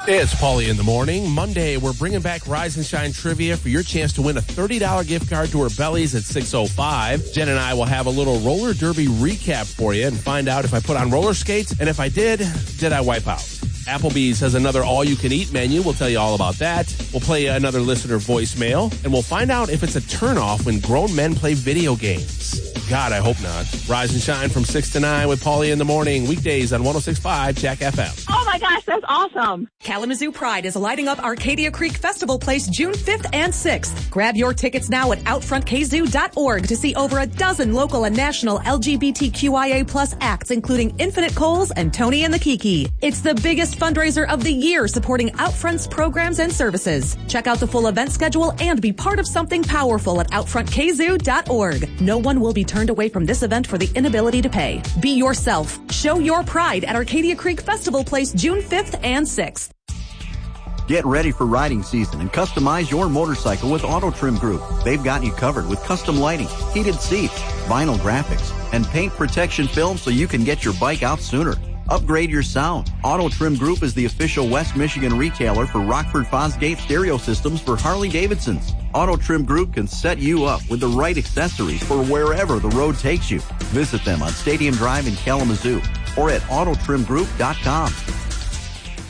It's Paulie in the Morning. Monday, we're bringing back Rise and Shine Trivia for your chance to win a $30 gift card to Orbelli's at 6:05. Jen and I will have a little roller derby recap for you and find out if I put on roller skates, and if I did I wipe out? Applebee's has another all-you-can-eat menu. We'll tell you all about that. We'll play another listener voicemail, and we'll find out if it's a turnoff when grown men play video games. God, I hope not. Rise and Shine from 6 to 9 with Paulie in the Morning. Weekdays on 106.5 Jack FM. Oh, my gosh, that's awesome. Kalamazoo Pride is lighting up Arcadia Creek Festival Place June 5th and 6th. Grab your tickets now at OutFrontKZoo.org to see over a dozen local and national LGBTQIA+ acts, including Infinite Coles and Tony and the Kiki. It's the biggest fundraiser of the year, supporting Outfront's programs and services. Check out the full event schedule and be part of something powerful at OutFrontKZoo.org. No one will be turned away from this event for the inability to pay. Be yourself. Show your pride at Arcadia Creek Festival Place June 5th and 6th. Get ready for riding season and customize your motorcycle with Auto Trim Group. They've got you covered with custom lighting, heated seats, vinyl graphics, and paint protection film so you can get your bike out sooner. Upgrade your sound. Auto Trim Group is the official West Michigan retailer for Rockford Fosgate stereo systems for Harley-Davidsons. Auto Trim Group can set you up with the right accessories for wherever the road takes you. Visit them on Stadium Drive in Kalamazoo or at autotrimgroup.com.